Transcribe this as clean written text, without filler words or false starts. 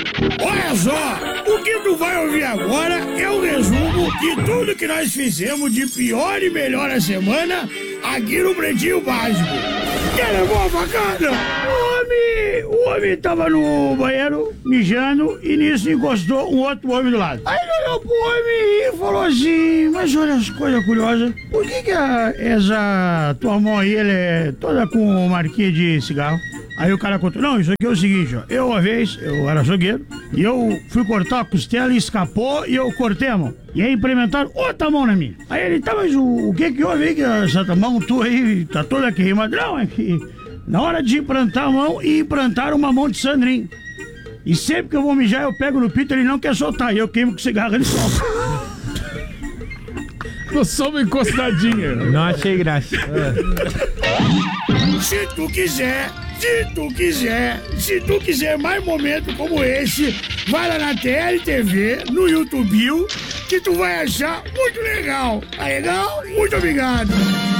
Olha só, o que tu vai ouvir agora é um resumo de tudo que nós fizemos de pior e melhor a semana aqui no Pretinho Básico. Quer levar a facada? O homem tava no banheiro, mijando, e nisso encostou um outro homem do lado. Aí ele olhou pro homem e falou assim, mas olha as coisas curiosas, por que essa tua mão aí, ela é toda com marquinha de cigarro? Aí o cara contou, não, isso aqui é o seguinte, ó, uma vez, eu era açougueiro, e eu fui cortar a costela e escapou, e eu cortei a mão. E aí implementaram outra mão na minha. Aí ele, tá, mas o que houve aí, que essa mão tua aí tá toda queimada? Não, é que na hora de implantar a mão, e implantaram uma mão de Sandrinho. E sempre que eu vou mijar, eu pego no pito, ele não quer soltar, e eu queimo com cigarro, ele solta. Tô só uma encostadinha. Não achei graça. Se tu quiser mais momentos como esse, vai lá na TLTV, no YouTube, que tu vai achar muito legal. Tá legal? Muito obrigado.